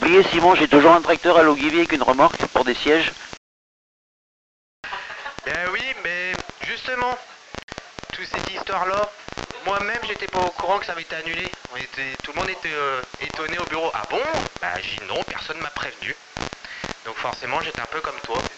oublié Simon, j'ai toujours un tracteur à l'Ogivier avec une remorque pour des sièges. Ben oui, mais justement, toute cette histoire-là, moi-même j'étais pas au courant que ça avait été annulé. Tout le monde était étonné au bureau. Ah bon? Bah j'ai dit non, personne m'a prévenu. Donc forcément j'étais un peu comme toi.